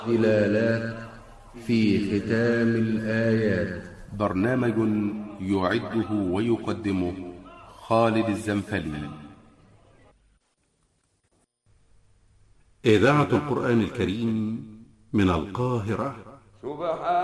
ظلالات في ختام الآيات. برنامج يعده ويقدمه خالد الزنفلي. إذاعة القرآن الكريم من القاهرة.